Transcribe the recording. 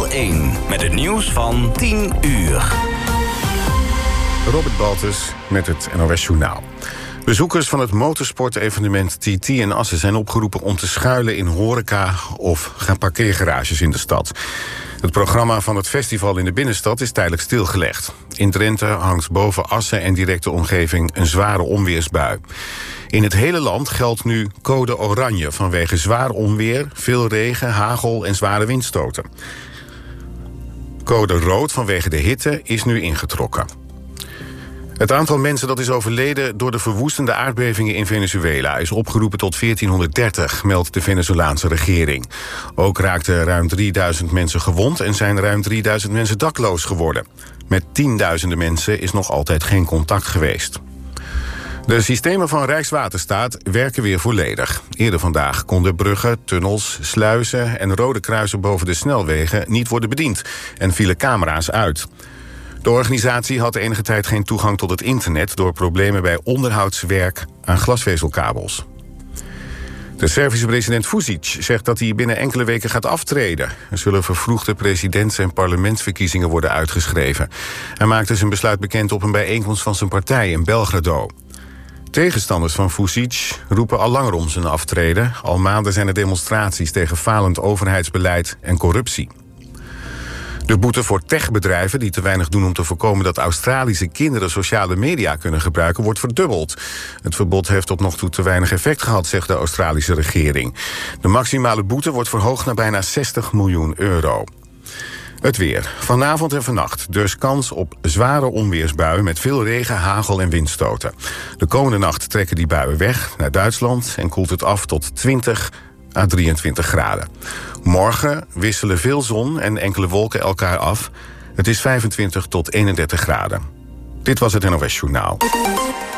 1 met het nieuws van 10 uur. Robert Baltus met het NOS Journaal. Bezoekers van het motorsportevenement TT in Assen zijn opgeroepen om te schuilen in horeca of parkeergarages in de stad. Het programma van het festival in de binnenstad is tijdelijk stilgelegd. In Drenthe hangt boven Assen en directe omgeving een zware onweersbui. In het hele land geldt nu code oranje vanwege zwaar onweer, veel regen, hagel en zware windstoten. Code rood vanwege de hitte is nu ingetrokken. Het aantal mensen dat is overleden door de verwoestende aardbevingen in Venezuela is opgeroepen tot 1430, meldt de Venezolaanse regering. Ook raakten ruim 3000 mensen gewond en zijn ruim 3000 mensen dakloos geworden. Met tienduizenden mensen is nog altijd geen contact geweest. De systemen van Rijkswaterstaat werken weer volledig. Eerder vandaag konden bruggen, tunnels, sluizen en rode kruisen boven de snelwegen niet worden bediend en vielen camera's uit. De organisatie had enige tijd geen toegang tot het internet door problemen bij onderhoudswerk aan glasvezelkabels. De Servische president Vučić zegt dat hij binnen enkele weken gaat aftreden. Er zullen vervroegde presidents- en parlementsverkiezingen worden uitgeschreven. Hij maakte zijn besluit bekend op een bijeenkomst van zijn partij in Belgrado. Tegenstanders van Vučić roepen al langer om zijn aftreden. Al maanden zijn er demonstraties tegen falend overheidsbeleid en corruptie. De boete voor techbedrijven die te weinig doen om te voorkomen dat Australische kinderen sociale media kunnen gebruiken, wordt verdubbeld. Het verbod heeft tot nog toe te weinig effect gehad, zegt de Australische regering. De maximale boete wordt verhoogd naar bijna 60 miljoen euro. Het weer. Vanavond en vannacht dus kans op zware onweersbuien met veel regen, hagel en windstoten. De komende nacht trekken die buien weg naar Duitsland en koelt het af tot 20 à 23 graden. Morgen wisselen veel zon en enkele wolken elkaar af. Het is 25 tot 31 graden. Dit was het NOS Journaal.